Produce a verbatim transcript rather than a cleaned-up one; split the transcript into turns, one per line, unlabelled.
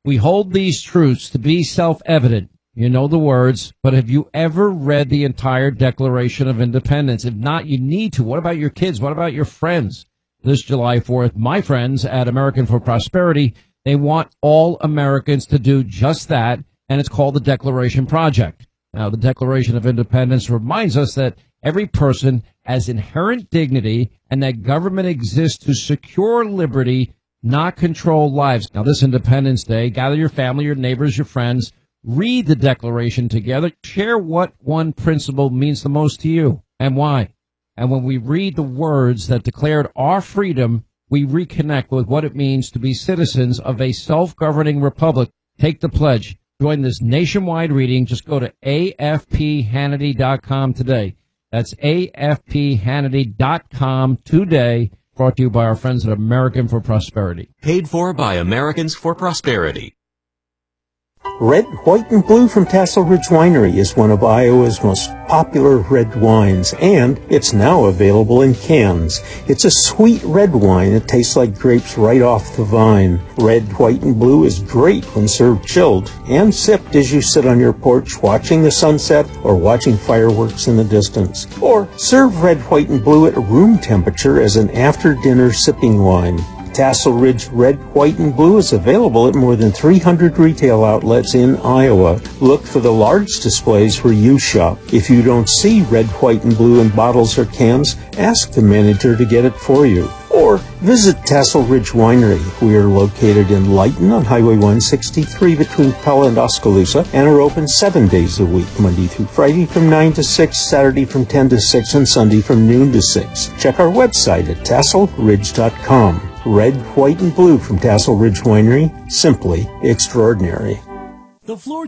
We hold these truths to be self-evident. You know the words, but have you ever read the entire Declaration of Independence? If not, you need to. What about your kids? What about your friends? This July fourth, my friends at American for Prosperity, they want all Americans to do just that, and it's called the Declaration Project. Now, the Declaration of Independence reminds us that every person has inherent dignity and that government exists to secure liberty, not control lives. Now, this Independence Day, gather your family, your neighbors, your friends, read the Declaration together, share what one principle means the most to you and why. And when we read the words that declared our freedom, we reconnect with what it means to be citizens of a self-governing republic. Take the pledge. Join this nationwide reading. Just go to A F P Hannity dot com today. That's A F P Hannity dot com today. Brought to you by our friends at American for Prosperity.
Paid for by Americans for Prosperity.
Red, White, and Blue from Tassel Ridge Winery is one of Iowa's most popular red wines, and it's now available in cans. It's a sweet red wine that tastes like grapes right off the vine. Red, White, and Blue is great when served chilled and sipped as you sit on your porch watching the sunset or watching fireworks in the distance. Or serve Red, White, and Blue at room temperature as an after-dinner sipping wine. Tassel Ridge Red, White, and Blue is available at more than three hundred retail outlets in Iowa. Look for the large displays where you shop. If you don't see Red, White, and Blue in bottles or cans, ask the manager to get it for you. Or visit Tassel Ridge Winery. We are located in Lighton on Highway one sixty-three between Pella and Oskaloosa and are open seven days a week, Monday through Friday from nine to six, Saturday from ten to six, and Sunday from noon to six. Check our website at tassel ridge dot com. Red, White, and Blue from Tassel Ridge Winery, simply extraordinary.
The floor